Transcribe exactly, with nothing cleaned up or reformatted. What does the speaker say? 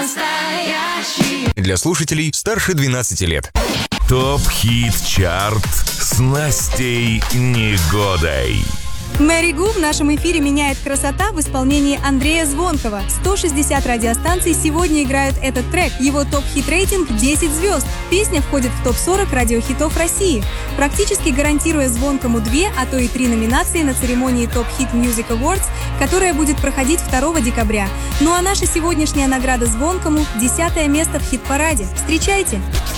настоящий. Для слушателей старше двенадцати лет. ТОП-хит-чарт с Настей Негодой. Мэри Гу в нашем эфире меняет красота в исполнении Андрея Звонкова. сто шестьдесят радиостанций сегодня играют этот трек. Его топ-хит-рейтинг десять звезд. Песня входит в топ сорок радиохитов России, практически гарантируя Звонкому две, а то и три номинации на церемонии Top Hit Music Awards, которая будет проходить второго декабря. Ну а наша сегодняшняя награда Звонкому – десятое место в хит-параде. Встречайте!